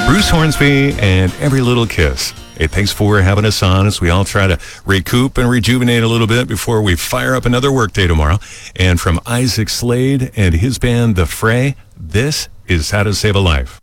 Bruce Hornsby and Every Little Kiss. Hey, thanks for having us on as we all try to recoup and rejuvenate a little bit before we fire up another workday tomorrow. And from Isaac Slade and his band, The Fray, this is How to Save a Life.